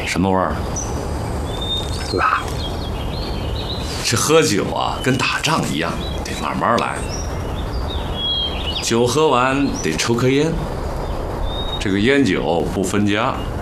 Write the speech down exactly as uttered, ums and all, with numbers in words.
什么味儿？ 辣。 这喝酒啊，跟打仗一样，得慢慢来。酒喝完得抽颗烟，这个烟酒不分家。